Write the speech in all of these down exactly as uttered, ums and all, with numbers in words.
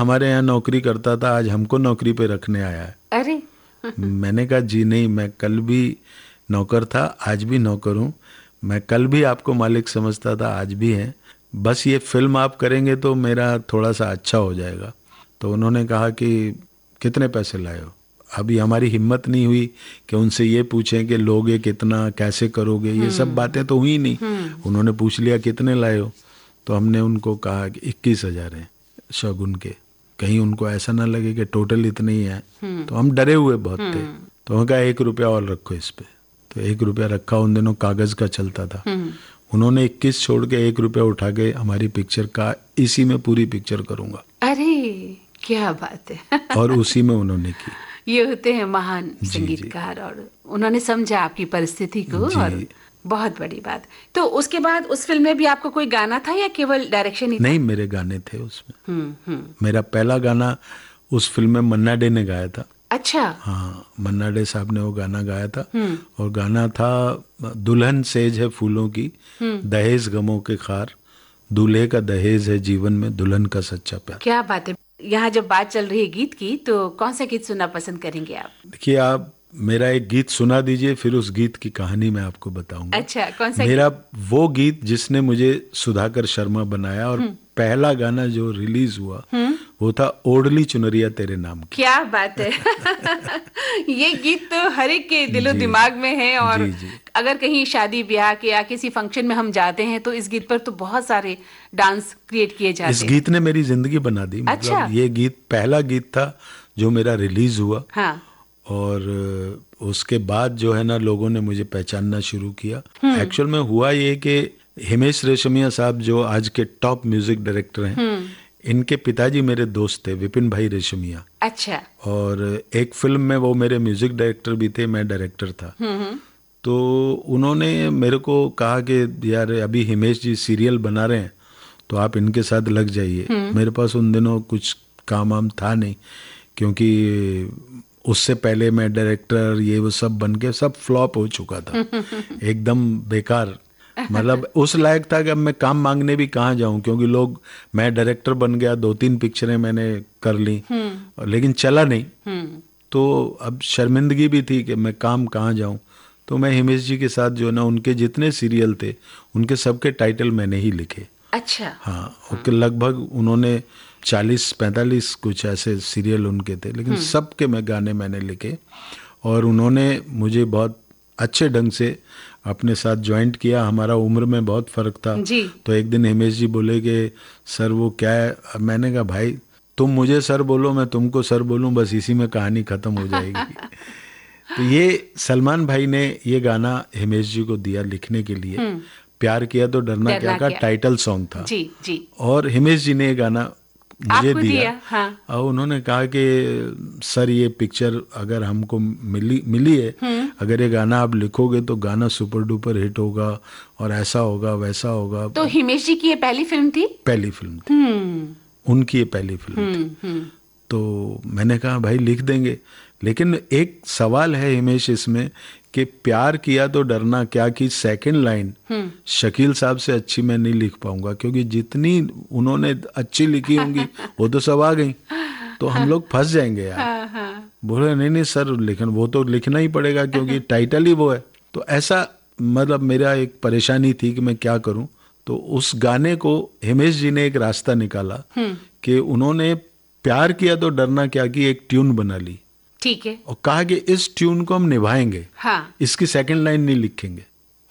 हमारे यहाँ नौकरी करता था, आज हमको नौकरी पे रखने आया है। अरे मैंने कहा जी नहीं, मैं कल भी नौकर था, आज भी नौकर हूँ। मैं कल भी आपको मालिक समझता था, आज भी है। बस ये फिल्म आप करेंगे तो मेरा थोड़ा सा अच्छा हो जाएगा। तो उन्होंने कहा कि कितने पैसे लाए हो। अभी हमारी हिम्मत नहीं हुई कि उनसे ये पूछें कि लोगे कितना, कैसे करोगे, ये सब बातें तो हुई नहीं। उन्होंने पूछ लिया कितने लाए हो, तो हमने उनको कहा कि इक्कीस हजार है शगुन के, कहीं उनको ऐसा ना लगे कि टोटल इतने ही है। तो हम डरे हुए बहुत थे, तो उन्होंने कहा एक रुपया और रखो इस पे। तो एक रुपया रखा, उन दिनों कागज का चलता था। उन्होंने इक्कीस छोड़ के एक रुपया उठा के हमारी पिक्चर का, इसी में पूरी पिक्चर करूंगा। अरे क्या बात है। और उसी में उन्होंने की। ये होते हैं महान संगीतकार, और उन्होंने समझा आपकी परिस्थिति को, और बहुत बड़ी बात। तो उसके बाद उस फिल्म में भी आपको कोई गाना था या केवल डायरेक्शन ही था? नहीं, मेरे गाने थे उसमें। हम्म हम्म मेरा पहला गाना उस फिल्म में मन्ना डे ने गाया था। अच्छा। हाँ, मन्ना डे साहब ने वो गाना गाया था। और गाना था दुल्हन सेज है फूलों की, दहेज गमों के खार, दूल्हे का दहेज है जीवन में, दुल्हन का सच्चा प्यार। क्या बात है। यहाँ जब बात चल रही है गीत की, तो कौन सा गीत सुनना पसंद करेंगे आप? देखिए, आप मेरा एक गीत सुना दीजिए, फिर उस गीत की कहानी मैं आपको बताऊंगा। अच्छा, कौन सा? मेरा वो गीत जिसने मुझे सुधाकर शर्मा बनाया, और पहला गाना जो रिलीज हुआ वो था ओढ़ली चुनरिया तेरे नाम की। क्या बात है। ये गीत तो हर एक के दिलो दिमाग में है, और जी, जी. अगर कहीं शादी ब्याह के या किसी फंक्शन में हम जाते हैं तो इस गीत पर तो बहुत सारे डांस क्रिएट किए जाते हैं। इस गीत ने मेरी जिंदगी बना दी। अच्छा। मतलब ये गीत पहला गीत था जो मेरा रिलीज हुआ। हाँ। और उसके बाद जो है ना, लोगों ने मुझे पहचानना शुरू किया। एक्चुअल में हुआ ये कि हिमेश रेशमिया साहब जो आज के टॉप म्यूजिक डायरेक्टर हैं, इनके पिताजी मेरे दोस्त थे, विपिन भाई रेशमिया। अच्छा। और एक फिल्म में वो मेरे म्यूजिक डायरेक्टर भी थे, मैं डायरेक्टर था। तो उन्होंने मेरे को कहा कि यार अभी हिमेश जी सीरियल बना रहे हैं, तो आप इनके साथ लग जाइए। मेरे पास उन दिनों कुछ काम वाम था नहीं, क्योंकि उससे पहले मैं डायरेक्टर ये वो सब बन के सब फ्लॉप हो चुका था, एकदम बेकार। मतलब उस लायक था कि अब मैं काम मांगने भी कहाँ जाऊं, क्योंकि लोग, मैं डायरेक्टर बन गया, दो तीन पिक्चरें मैंने कर ली, लेकिन चला नहीं। तो अब शर्मिंदगी भी थी कि मैं काम कहाँ जाऊं। तो मैं हिमेश जी के साथ जो है ना, उनके जितने सीरियल थे उनके सबके टाइटल मैंने ही लिखे। अच्छा। हाँ, ओके। लगभग उन्होंने चालीस पैंतालीस कुछ ऐसे सीरियल उनके थे, लेकिन सबके मैं गाने मैंने लिखे। और उन्होंने मुझे बहुत अच्छे ढंग से अपने साथ ज्वाइंट किया। हमारा उम्र में बहुत फर्क था जी। तो एक दिन हिमेश जी बोले कि सर वो क्या है। मैंने कहा भाई तुम मुझे सर बोलो, मैं तुमको सर बोलूं, बस इसी में कहानी खत्म हो जाएगी। तो ये सलमान भाई ने ये गाना हिमेश जी को दिया लिखने के लिए। प्यार किया तो डरना, डरना क्या का टाइटल सॉन्ग था। जी, जी। और हिमेश जी ने ये गाना मुझे दिया, दिया। हाँ। और उन्होंने कहा कि सर ये पिक्चर अगर हमको मिली मिली है, अगर ये गाना आप लिखोगे तो गाना सुपर डुपर हिट होगा, और ऐसा होगा वैसा होगा। तो हिमेश जी की ये पहली फिल्म थी? पहली फिल्म थी उनकी, ये पहली फिल्म थी। तो मैंने कहा भाई लिख देंगे, लेकिन एक सवाल है हिमेश इसमें कि प्यार किया तो डरना क्या की सेकंड लाइन शकील साहब से अच्छी मैं नहीं लिख पाऊंगा, क्योंकि जितनी उन्होंने अच्छी लिखी होंगी वो तो सब आ गई, तो हम लोग फंस जाएंगे यार। हाँ, हाँ। बोले नहीं नहीं सर, लेकिन वो तो लिखना ही पड़ेगा क्योंकि टाइटल ही वो है। तो ऐसा मतलब मेरा एक परेशानी थी कि मैं क्या करूं। तो उस गाने को हिमेश जी ने एक रास्ता निकाला कि उन्होंने प्यार किया तो डरना क्या की एक ट्यून बना ली। ठीक है। और कहा कि इस ट्यून को हम निभाएंगे। हाँ। इसकी सेकंड लाइन नहीं लिखेंगे।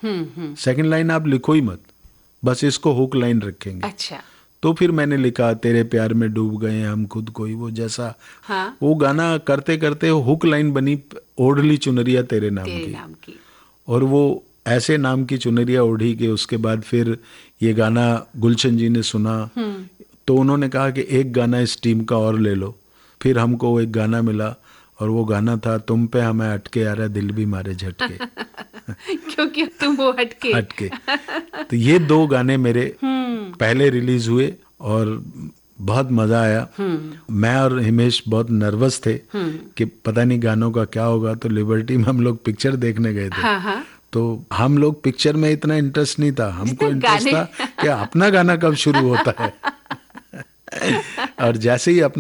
सेकंड लाइन आप लिखो ही मत, बस इसको हुक लाइन रखेंगे। अच्छा। तो फिर मैंने लिखा तेरे प्यार में डूब गए हम खुद को ही, वो जैसा। हाँ। वो गाना करते करते हुक लाइन बनी ओढ़ली चुनरिया तेरे नाम तेरे की, नाम की। और वो ऐसे नाम की चुनरिया ओढ़ी के उसके बाद फिर ये गाना गुलशन जी ने सुना, तो उन्होंने कहा कि एक गाना इस टीम का और ले लो। फिर हमको एक गाना मिला, और वो गाना था तुम पे हमें अटके आ रहा दिल भी मारे झटके। क्योंकि तुम वो हटके हटके तो ये दो गाने मेरे पहले रिलीज हुए, और बहुत मजा आया। मैं और हिमेश बहुत नर्वस थे कि पता नहीं गानों का क्या होगा। तो लिबर्टी में हम लोग पिक्चर देखने गए थे। हाँ हाँ। तो हम लोग पिक्चर में इतना इंटरेस्ट नहीं था, हमको इंटरेस्ट था कि अपना गाना कब शुरू होता है। और जैसे ही अपना